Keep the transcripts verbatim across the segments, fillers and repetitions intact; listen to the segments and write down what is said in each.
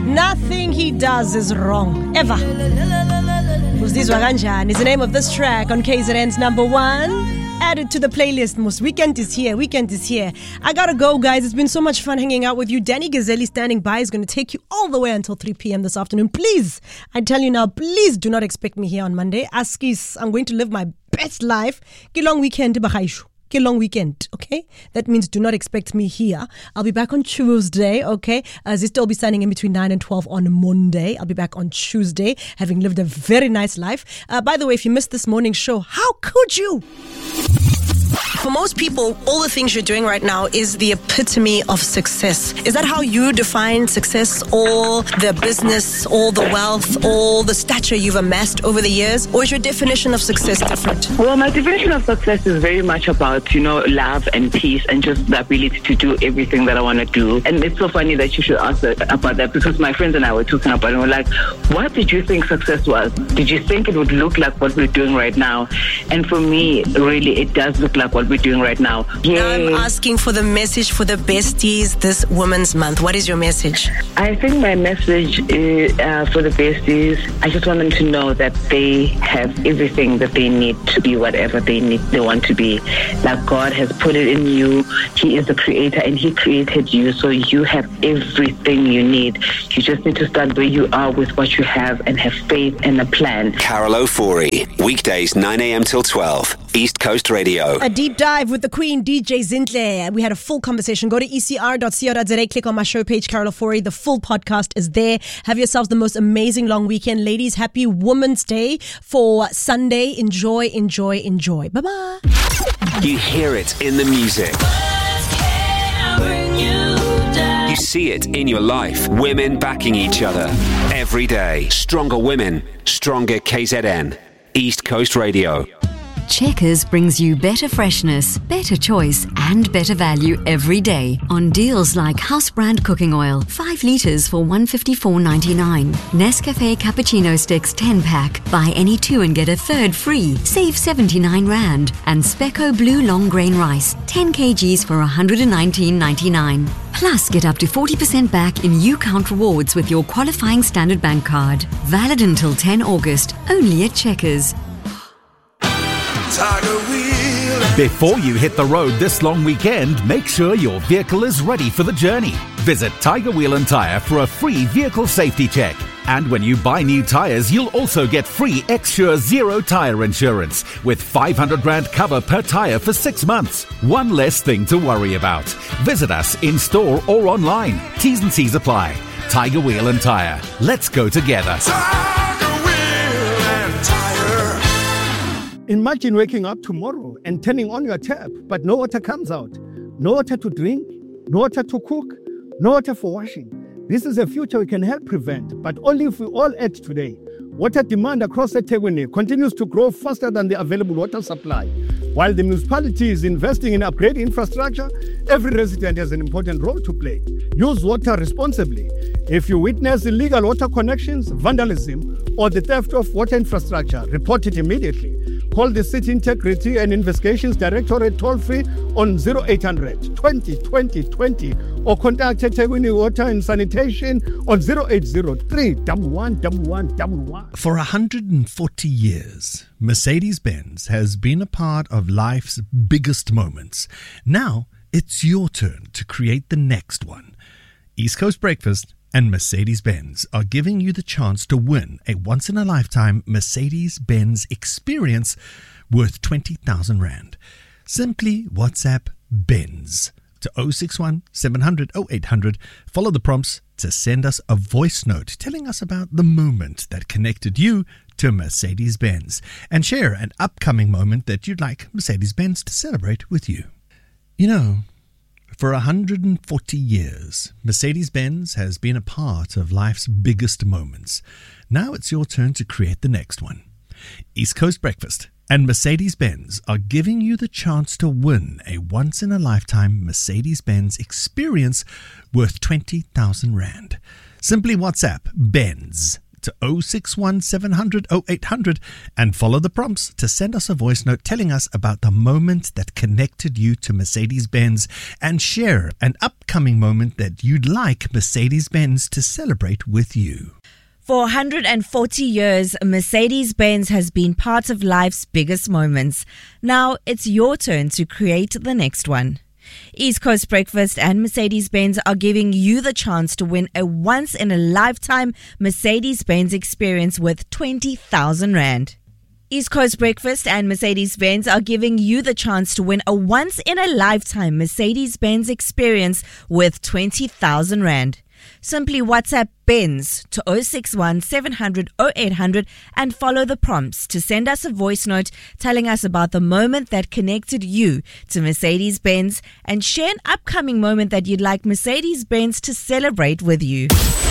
Nothing he does is wrong, ever. Uzizwa kanjani is the name of this track on K Z N's number one. Added to the playlist, Mus. Weekend is here. Weekend is here. I gotta go, guys. It's been so much fun hanging out with you. Danny Gazzelli standing by is going to take you all the way until three p.m. this afternoon. Please, I tell you now, please do not expect me here on Monday. Askis, I'm going to live my best life. Ki long weekend, bakhaishu. Ki long weekend, okay? That means do not expect me here. I'll be back on Tuesday, okay? Uh, Zisto will be signing in between nine and twelve on Monday. I'll be back on Tuesday, having lived a very nice life. Uh, by the way, if you missed this morning's show, how could you? For most people, all the things you're doing right now is the epitome of success. Is that how you define success? All the business, all the wealth, all the stature you've amassed over the years? Or is your definition of success different? Well, my definition of success is very much about, you know, love and peace and just the ability to do everything that I want to do. And it's so funny that you should ask about that, because my friends and I were talking about it and we're like, what did you think success was? Did you think it would look like what we're doing right now? And for me, really, it does look like what we're doing right now. Now I'm asking for the message for the besties this Women's Month. What is your message? I think my message is, uh, for the besties, I just want them to know that they have everything that they need to be whatever they need, they want to be. Like God has put it in you. He is the creator and He created you, so you have everything you need. You just need to start where you are with what you have and have faith and a plan. Carol Ofori, weekdays nine a.m. till twelve, East Coast Radio. A deep dive with the Queen, D J Zinhle. We had a full conversation. Go to e c r dot co dot za, click on my show page, Carol Ofori. The full podcast is there. Have yourselves the most amazing long weekend. Ladies, happy Women's Day for Sunday. Enjoy, enjoy, enjoy. Bye-bye. You hear it in the music. You see it in your life. Women backing each other every day. Stronger women, stronger K Z N. East Coast Radio. Checkers brings you better freshness, better choice and better value every day on deals like House Brand Cooking Oil, five litres for one hundred fifty-four ninety-nine. Nescafe Cappuccino Sticks ten pack, buy any two and get a third free, save seventy-nine rand. And Speco Blue Long Grain Rice, ten kilograms for one hundred nineteen ninety-nine. Plus, get up to forty percent back in U-Count rewards with your qualifying Standard Bank card. Valid until the tenth of August, only at Checkers. Before you hit the road this long weekend, make sure your vehicle is ready for the journey. Visit Tiger Wheel and Tyre for a free vehicle safety check. And when you buy new tyres, you'll also get free X-Sure Zero tyre insurance with five hundred rand cover per tyre for six months. One less thing to worry about. Visit us in store or online. T's and C's apply. Tiger Wheel and Tyre. Let's go together. Imagine waking up tomorrow and turning on your tap, but no water comes out. No water to drink, no water to cook, no water for washing. This is a future we can help prevent, but only if we all act today. Water demand across eThekwini continues to grow faster than the available water supply. While the municipality is investing in upgrading infrastructure, every resident has an important role to play. Use water responsibly. If you witness illegal water connections, vandalism, or the theft of water infrastructure, report it immediately. Call the City Integrity and Investigations Directorate toll-free on zero eight hundred twenty twenty twenty or contact eThekwini Water and Sanitation on zero eight zero three one one one one one one. For one hundred forty years, Mercedes-Benz has been a part of life's biggest moments. Now, it's your turn to create the next one. East Coast Breakfast and Mercedes-Benz are giving you the chance to win a once-in-a-lifetime Mercedes-Benz experience worth twenty thousand rand. Simply WhatsApp BENZ to oh six one, seven hundred, oh eight hundred. Follow the prompts to send us a voice note telling us about the moment that connected you to Mercedes-Benz, and share an upcoming moment that you'd like Mercedes-Benz to celebrate with you. You know, for one hundred forty years, Mercedes-Benz has been a part of life's biggest moments. Now it's your turn to create the next one. East Coast Breakfast and Mercedes-Benz are giving you the chance to win a once-in-a-lifetime Mercedes-Benz experience worth twenty thousand rand. Simply WhatsApp BENZ to oh six one seven hundred oh eight hundred and follow the prompts to send us a voice note telling us about the moment that connected you to Mercedes-Benz, and share an upcoming moment that you'd like Mercedes-Benz to celebrate with you. For one hundred forty years, Mercedes-Benz has been part of life's biggest moments. Now it's your turn to create the next one. East Coast Breakfast and Mercedes-Benz are giving you the chance to win a once-in-a-lifetime Mercedes-Benz experience worth twenty thousand rand. East Coast Breakfast and Mercedes-Benz are giving you the chance to win a once-in-a-lifetime Mercedes-Benz experience worth twenty thousand rand. Simply WhatsApp Benz to oh six one seven hundred oh eight hundred and follow the prompts to send us a voice note telling us about the moment that connected you to Mercedes-Benz, and share an upcoming moment that you'd like Mercedes-Benz to celebrate with you.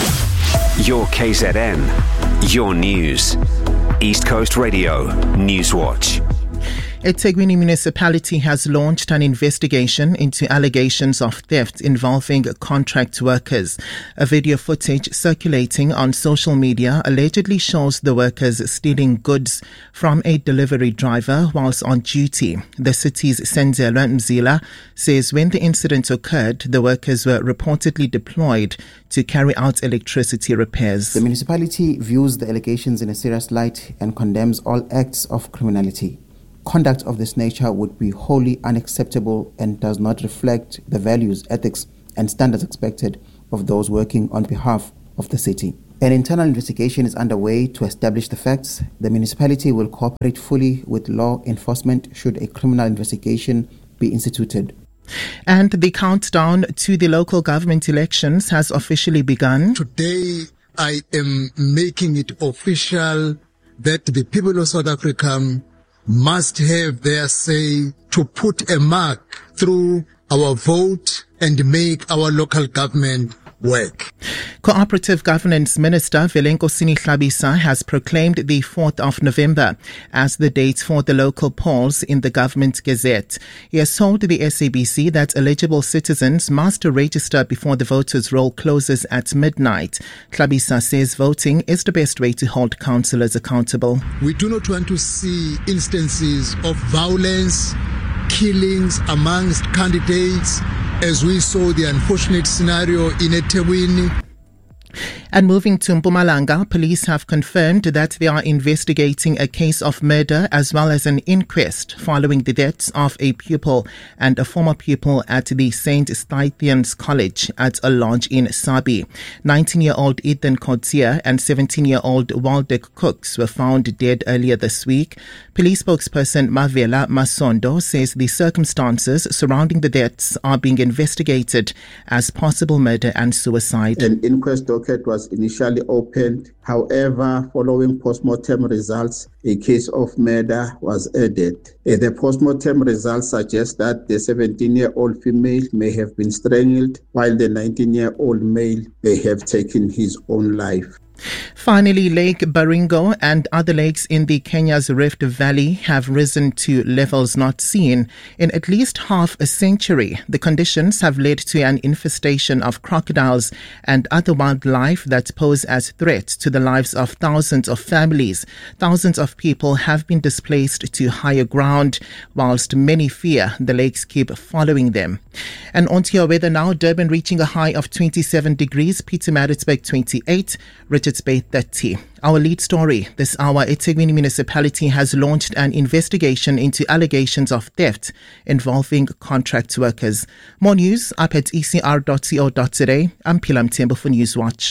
Your K Z N, your news. East Coast Radio Newswatch. eThekwini municipality has launched an investigation into allegations of theft involving contract workers. A video footage circulating on social media allegedly shows the workers stealing goods from a delivery driver whilst on duty. The city's Senzelwa Mzila says when the incident occurred, the workers were reportedly deployed to carry out electricity repairs. The municipality views the allegations in a serious light and condemns all acts of criminality. Conduct of this nature would be wholly unacceptable and does not reflect the values, ethics, and standards expected of those working on behalf of the city. An internal investigation is underway to establish the facts. The municipality will cooperate fully with law enforcement should a criminal investigation be instituted. And the countdown to the local government elections has officially begun. Today, I am making it official that the people of South Africa must have their say to put a mark through our vote and make our local government work. Cooperative Governance Minister Velenkosini Hlabisa has proclaimed the fourth of November as the date for the local polls in the Government Gazette. He has told the S A B C that eligible citizens must register before the voters' roll closes at midnight. Hlabisa says voting is the best way to hold councillors accountable. We do not want to see instances of violence, killings amongst candidates, as we saw the unfortunate scenario in eThekwini. And moving to Mpumalanga, police have confirmed that they are investigating a case of murder as well as an inquest following the deaths of a pupil and a former pupil at the Saint Stithians College at a lodge in Sabi. nineteen-year-old Ethan Coetzee and seventeen-year-old Waldek Cooks were found dead earlier this week. Police spokesperson Mavela Masondo says the circumstances surrounding the deaths are being investigated as possible murder and suicide. An inquest docket was initially opened. However, following post-mortem results, a case of murder was added. Uh, the post-mortem results suggest that the seventeen-year-old female may have been strangled, while the nineteen-year-old male may have taken his own life. Finally, Lake Baringo and other lakes in the Kenya's Rift Valley have risen to levels not seen in at least half a century. The conditions have led to an infestation of crocodiles and other wildlife that pose as threats to the lives of thousands of families. Thousands of people have been displaced to higher ground, whilst many fear the lakes keep following them. And onto your weather now. Durban reaching a high of twenty-seven degrees, Pietermaritzburg twenty-eight, Richards Bay thirty. Our lead story this hour, eThekwini municipality has launched an investigation into allegations of theft involving contract workers. More news up at e c r dot co dot za. I'm Pilam Tembo for Newswatch.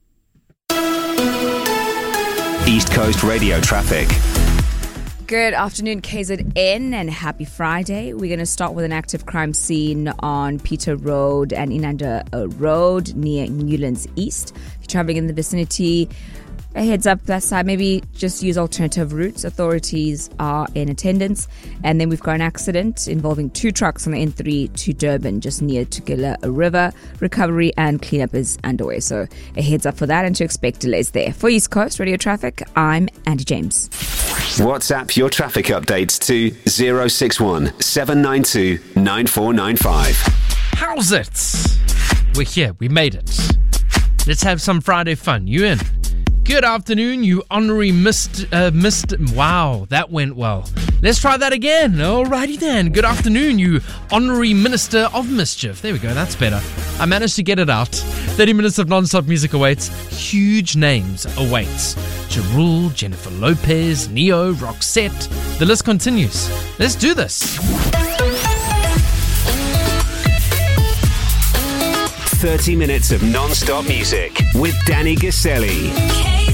East Coast Radio traffic. Good afternoon, K Z N, and happy Friday. We're going to start with an active crime scene on Peter Road and Inanda Road near Newlands East. If you're traveling in the vicinity, a heads up that side, maybe just use alternative routes. Authorities are in attendance. And then we've got an accident involving two trucks on the N three to Durban, just near Tugela River. Recovery and cleanup is underway. So a heads up for that and to expect delays there. For East Coast Radio Traffic, I'm Andy James. WhatsApp your traffic updates to zero six one seven nine two nine four nine five. How's it? We're here. We made it. Let's have some Friday fun. You in? Good afternoon, you honorary mist, uh, mist. Wow, that went well. Let's try that again. Alrighty then. Good afternoon, you honorary minister of mischief. There we go, that's better. I managed to get it out. thirty minutes of non-stop music awaits. Huge names awaits. Ja Rule, Jennifer Lopez, Neo, Roxette. The list continues. Let's do this. thirty minutes of non-stop music with Danny Gaselli.